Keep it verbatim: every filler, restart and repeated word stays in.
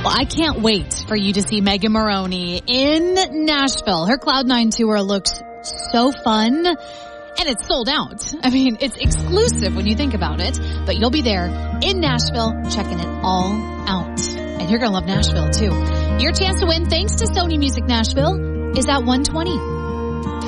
Well, I can't wait for you to see Megan Moroney in Nashville. Her Cloud nine tour looks so fun. And it's sold out. I mean, it's exclusive when you think about it. But you'll be there in Nashville checking it all out. And you're going to love Nashville, too. Your chance to win, thanks to Sony Music Nashville, is at one twenty.